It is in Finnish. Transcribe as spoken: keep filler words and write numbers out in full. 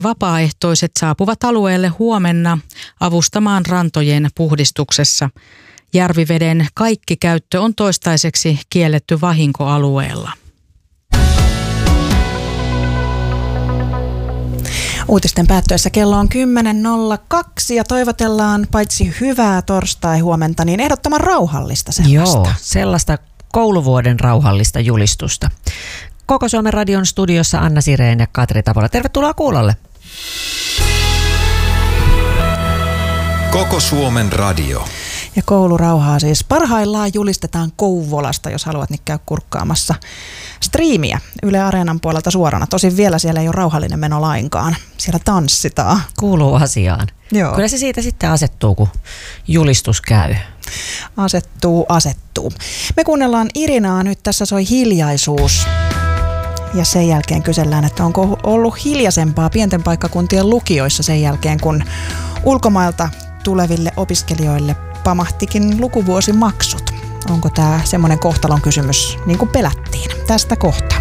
Vapaaehtoiset saapuvat alueelle huomenna avustamaan rantojen puhdistuksessa. Järviveden kaikki käyttö on toistaiseksi kielletty vahinkoalueella. Uutisten päättyessä kello on kymmenen nolla kaksi ja toivotellaan paitsi hyvää torstai-huomenta, niin ehdottoman rauhallista sellaista. Joo, sellaista kouluvuoden rauhallista julistusta. Koko Suomen radion studiossa Anna Sireen ja Katri Tapola. Tervetuloa kuulolle. Koko Suomen radio. Ja koulurauhaa siis parhaillaan julistetaan Kouvolasta, jos haluat, niin käy kurkkaamassa striimiä Yle Areenan puolelta suorana. Tosin vielä siellä ei ole rauhallinen meno lainkaan. Siellä tanssitaan. Kuuluu asiaan. Joo. Kyllä se siitä sitten asettuu, kun julistus käy. Asettuu, asettuu. Me kuunnellaan Irinaa, nyt tässä soi Hiljaisuus. Ja sen jälkeen kysellään, että onko ollut hiljaisempaa pienten paikkakuntien lukioissa sen jälkeen, kun ulkomailta tuleville opiskelijoille pamahtikin lukuvuosimaksut. Onko tämä semmoinen kohtalon kysymys, niin kuin pelättiin? Tästä kohta.